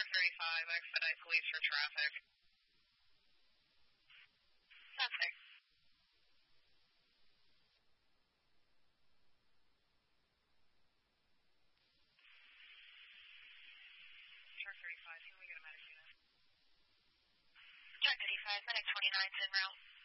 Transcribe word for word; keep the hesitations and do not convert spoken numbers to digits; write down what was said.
Truck thirty-five, expedite police for traffic. Traffic. Truck thirty-five, can we get a medic unit? Truck thirty-five, medic twenty-nine's en route.